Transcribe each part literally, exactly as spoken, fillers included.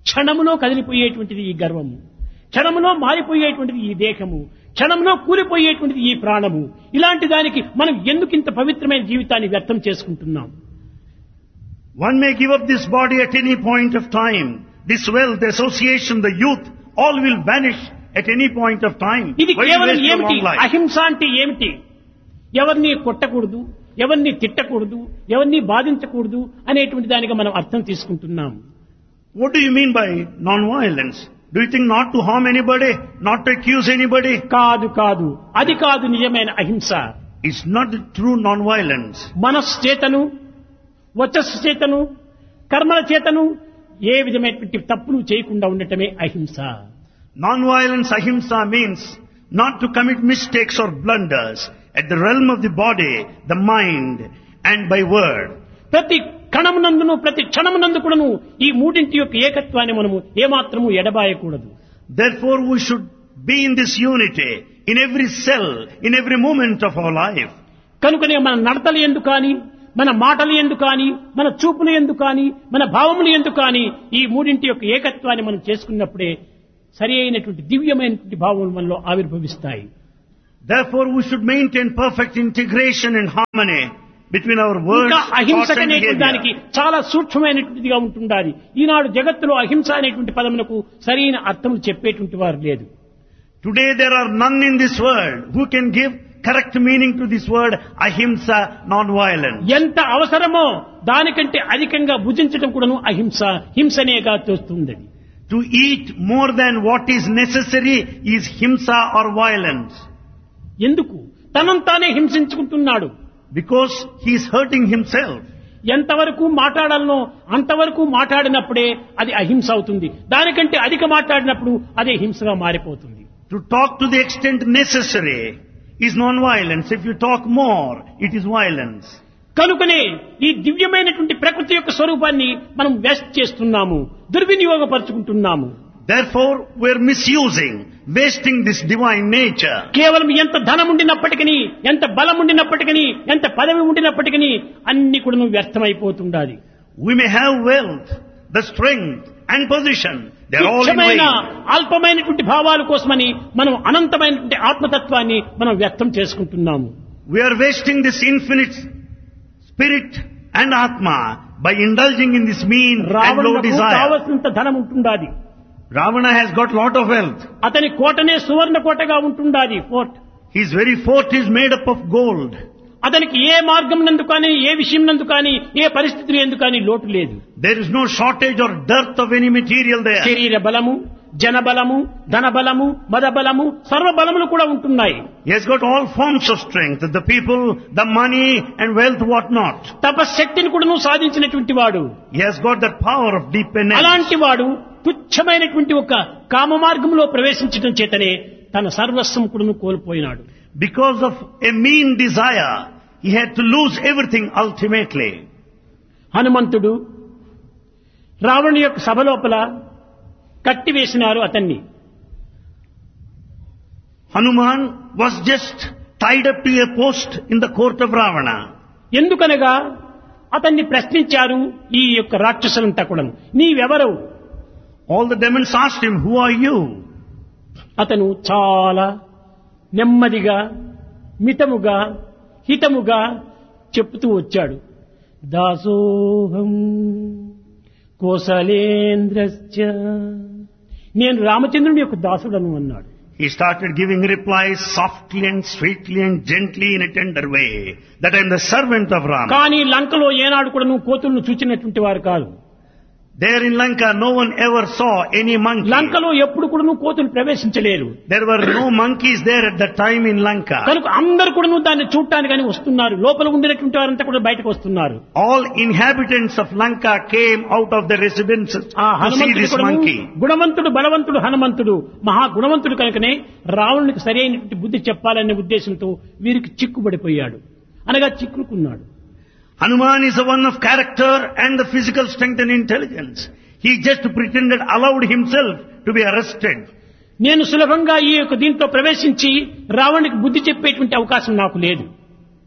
క్షణములో కదిలిపోయేటువంటిది ఈ గర్వము, క్షణములో మారిపోయేటువంటిది ఈ దేహము, క్షణంలో కూలిపోయేటువంటిది ఈ ప్రాణము. ఇలాంటి దానికి మనం ఎందుకింత పవిత్రమైన జీవితాన్ని వ్యర్థం చేసుకుంటున్నాం? One may give up this body at any point of time. This wealth, the association, the youth, all will vanish at any point of time. ఇది Why కేవలం waste your ఏమిటి? long life? అహింస అంటే ఏమిటి? ఎవరిని కొట్టకూడదు, ఎవరిని తిట్టకూడదు, ఎవరిని బాధించకూడదు అనేటువంటి దానిగా మనం అర్థం తీసుకుంటున్నాం. What do you mean by non-violence? Do you think not to harm anybody, not to accuse anybody? కాదు కాదు, అది కాదు నిజమైన అహింస. It's not the true non-violence. మనస్సు చేతను, వచస్సు చేతను, కర్మల చేతను ఏ విధమైనటువంటి తప్పులు చేయకుండా ఉండటమే అహింస. Non-violence, ahimsa, means not to commit mistakes or blunders at the realm of the body, the mind, and by word. ప్రతి కణమునందును, ప్రతి క్షణమునందు కూడాను ఈ మూడింటి యొక్క ఏకత్వాన్ని మనము ఏమాత్రము ఎడబాయకూడదు. Therefore we should be in this unity, in every cell, in every moment of our life. కనుకనే మన నడతలు ఎందు కానీ, మన మాటలు ఎందు కానీ, మన చూపులు ఎందు కానీ, మన భావములు ఎందు కానీ ఈ మూడింటి యొక్క ఏకత్వాన్ని మనం చేసుకున్నప్పుడే సరి అయినటువంటి దివ్యమైనటువంటి భావములు మనలో ఆవిర్భవిస్తాయి. Therefore we should maintain perfect integration and harmony between our words, ఇంకా అహింస thoughts and అనేటువంటి దానికి behavior. చాలా సూక్ష్మమైనటువంటిదిగా ఉంటుండాలి. ఈనాడు జగత్తులో అహింస అనేటువంటి పదమునకు సరైన అర్థం చెప్పేటువంటి వారు లేదు. Today there are none in this world who can give correct meaning to this word ahimsa, non-violence. ఎంత అవసరమో దానికంటే అధికంగా భుజించడం కూడాను అహింస, హింసనేగా తోస్తుంది. To eat more than what is necessary is himsa or violence. ఎందుకు? తనను తానే హింసించుకుంటున్నాడు. Because he is hurting himself. ఎంతవరకు మాట్లాడాలనో అంతవరకు మాట్లాడినప్పుడే అది అహింస అవుతుంది. దానికంటే అధిక మాట్లాడినప్పుడు అదే హింసగా మారిపోతుంది. To talk to the extent necessary is non-violence. If you talk more, it is violence. కనుకనే ఈ దివ్యమైనటువంటి ప్రకృతి యొక్క స్వరూపాన్ని మనం వేస్ట్ చేస్తున్నాము, దుర్వినియోగపరుచుకుంటున్నాము. Therefore, we are misusing, wasting this divine nature. కేవలం ఎంత ధనం ఉండినప్పటికీ, ఎంత బలం ఉండినప్పటికీ, ఎంత పదవి ఉండినప్పటికీ అన్ని కూడా వ్యర్థమైపోతుండాలి. We may have wealth, the strength and position. They are all in తుచ్చమైన vain. అల్పమైనటువంటి భావాల కోసమని మనం అనంతమైనటువంటి ఆత్మతత్వాన్ని మనం వ్యక్తం చేసుకుంటున్నాము. We are wasting this infinite spirit and atma by indulging in this mean and low రావణులకు desire. కావలసినంత ధనం ఉంటుండాలి. Ravana has got lot of wealth. అతని కోటనే సువర్ణ కోటగా ఉంటుండాలి. Fort His very fort is made up of gold. అతనికి ఏ మార్గం నందు కానీ, ఏ విషయం నందు కానీ, ఏ పరిస్థితులు ఎందు కానీ లోటు లేదు. There is no shortage or dearth of any material there. శరీర బలము, జన బలము, ధన బలము, మద బలము, సర్వ బలములు కూడా ఉంటున్నాయి. He has got all forms of strength, the people, the money and wealth, what not. తపశ్శక్తిని కూడా సాధించినటువంటి వాడు. He has got that power of deep penance. అలాంటి వాడు తుచ్చమైనటువంటి ఒక కామ మార్గంలో ప్రవేశించడం చేతనే తన సర్వస్వం కూడా కోల్పోయినాడు. Because of a mean desire, he had to lose everything ultimately. హనుమంతుడు రావణుని యొక్క సభ లోపల కట్టివేసినారు అతన్ని. Hanuman was just tied up to a post in the court of Ravana. ఎందుకనగా అతన్ని ప్రశ్నించారు ఈ యొక్క రాక్షసులంతా కూడా, నీవెవరు? All the demons asked him, who are you? అతను చాలా నెమ్మదిగా, మితముగా, హితముగా చెప్తూ వచ్చాడు. దాసోహం కోసలేంద్రశ్చ, నేను రామచంద్రుని యొక్క దాసుడను అన్నాడు. He started giving replies softly and sweetly and gently in a tender way, that I am the servant of Rama. కానీ లంకలో ఏనాడు కూడా నువ్వు కోతులను చూచినటువంటి వారు కాదు. There in Lanka, no one ever saw any monkey. లంకలో ఎప్పుడు కూడా నువ్వు కోతులు ప్రవేశించలేరు. There were no monkeys there at that time in Lanka. కనుక అందరు కూడా నువ్వు దాన్ని చూడటానికి వస్తున్నారు. లోపల ఉండినటువంటి వారంతా కూడా బయటకు వస్తున్నారు. All inhabitants of Lanka came out of the residences ఆ to see హనుమంతుడు this కూడా monkey. గుణవంతుడు, బలవంతుడు హనుమంతుడు, మహా గుణవంతుడు కనుకనే రావణునికి సరైనటువంటి బుద్ధి చెప్పాలనే ఉద్దేశంతో వీరికి చిక్కుబడిపోయాడు, అనగా చిక్కుకున్నాడు. Hanuman is the one of character and the physical strength and intelligence. He just pretended, allowed himself to be arrested. నేను సులభంగా ఈ యొక్క దీంట్లో ప్రవేశించి రావణునికి బుద్ధి చెప్పేటువంటి అవకాశం నాకు లేదు.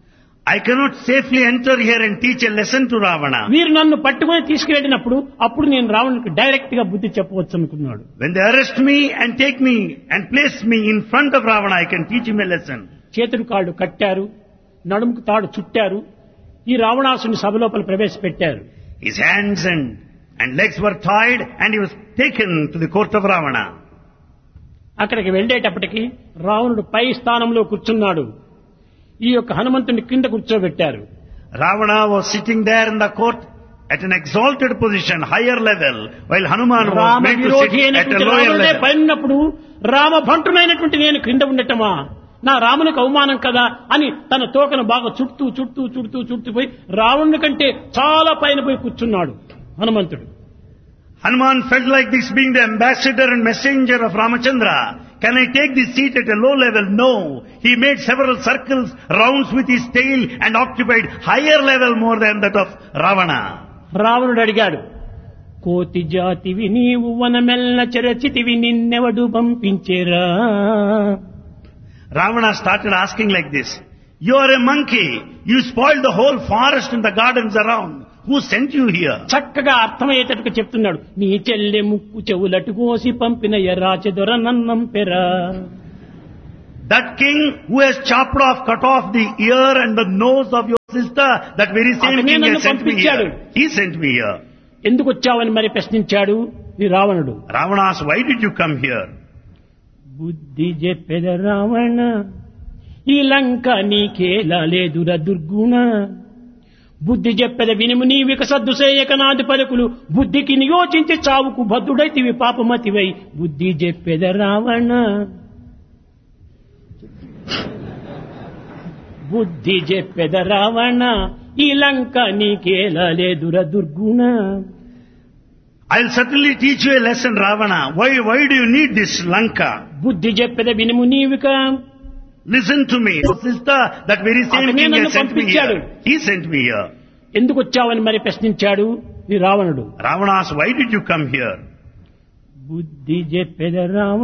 I cannot safely enter here and teach a lesson to Ravana. వీరు నన్ను పట్టుకొని తీసుకువెళ్ళినప్పుడు అప్పుడు నేను రావణునికి డైరెక్ట్ గా బుద్ధి చెప్పవచ్చు అనుకున్నాడు. When they arrest me and take me and place me in front of Ravana, I can teach him a lesson. చేతులు కాళ్ళు కట్టారు, నడుముకు తాడు చుట్టారు, ఈ రావణాసుని సభ లోపల ప్రవేశపెట్టారు. His hands and, and legs were tied and he was taken to the court of Ravana. అక్కడికి వెళ్ళేటప్పటికి రావణుడు పై స్థానంలో కూర్చున్నాడు. ఈ యొక్క హనుమంతుని కింద కూర్చోబెట్టారు. Ravana was sitting there in the court at an exalted position, higher level, while Hanuman was Rama made to విరోధి sit at a అయినటువంటి lower రావణుడే level. పైనప్పుడు రామ భంటునైనటువంటి నేను క్రింద ఉండటమా, నా రామునికి అవమానం కదా అని తన తోకను బాగా చుట్టూ చుట్టూ చుట్టూ చుట్టూ పోయి రావణుని కంటే చాలా పైన పోయి కూర్చున్నాడు హనుమంతుడు. Hanuman felt like this, being the ambassador and messenger of Ramachandra. Can I take this seat at a low level? No. He made several circles, rounds with his tail and occupied higher level more than that of Ravana. రావణుడు అడిగాడు, కోతి జాతివి నీవు వనమెల్ల చెరచితివి నిన్నెవడు పంపించేరా. Ravana started asking like this, you are a monkey. You spoiled the whole forest and the gardens around. Who sent you here? చక్కగా అర్థమయ్యేటట్టుగా చెప్తున్నాడు. నీ చెల్లె ముక్కు చెవులటు కోసి పంపిన ఎర్రాచెదొర నన్నం పెరా. That king who has chopped off, cut off the ear and the nose of your sister, that very same అతనే king నన్ను has sent me పంపించాడు. here. He sent me here. ఎందుకు వచ్చావని మరి ప్రశ్నించాడు ఈ రావణుడు. Ravana asked, why did you come here? బుద్ధి చెప్పెద రావణ, ఈ లంక నీకేలా లేదుర దుర్గుణ. బుద్ధి చెప్పెద వినుము నీ వికసద్దు సేయక నాది పలుకులు. బుద్ధికి నియోచించి చావుకు బద్ధుడైతివి పాపమతివై. బుద్ధి చెప్పెద రావణ, బుద్ధి చెప్పెద రావణ, ఈ లంక నీకేలా లేదుర దుర్గుణ. I'll certainly teach you a lesson, Ravana. Why, why do you need this Lanka? బుద్ధి చెప్పెద వినుము నీవిక. Listen to me. Sister, that very same అతనే king నన్ను has sent me పంపించాడు. here. He sent me here. ఎందుకు వచ్చావని మరి ప్రశ్నించాడు ఈ రావణుడు. Ravana asked, why did you come here? బుద్ధి చెప్పెద రావణ.